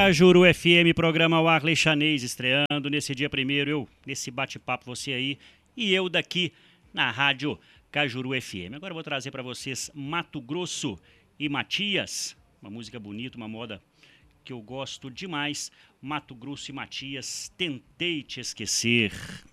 Cajuru FM, programa Warley Chanês, estreando nesse dia primeiro, eu nesse bate-papo, você aí, e eu daqui na rádio Cajuru FM. Agora eu vou trazer para vocês Mato Grosso e Matias, uma música bonita, uma moda que eu gosto demais. Mato Grosso e Matias, Tentei Te Esquecer.